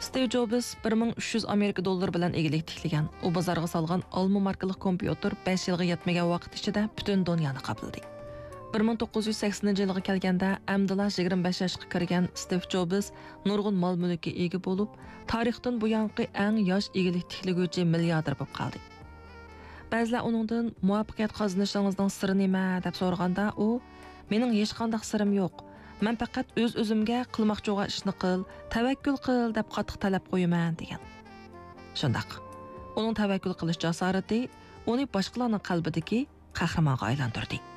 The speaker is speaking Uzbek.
Steve Jobs 1300 Amerika dolları bilan egilik tiklagan. U bozorga solgan olma markali kompyuter 5 yilga yetmagan vaqt ichida butun dunyoni qabladi. 1980-yilga kelganda amdila 25 yoshga kirgan Steve Jobs nurg'un mol-mulkka ega bo'lib, tarixdan buyangi eng yosh egilik tiklaguvchi milliarder bo'lib qoldi. Ba'zilar uningdan muvaffaqiyat qozonishingizning siri nima deb so'raganda, u "Mening hech qanday sirim yo'q. Men faqat o'z-o'zimga qilmoqchi bo'lgan ishni qil, tavakkul qil" deb qattiq talab qo'yaman degan. Shundaq. Uning tavakkul qilish jasorati uni boshqalarning qalbidagi qahramonga aylantirdi.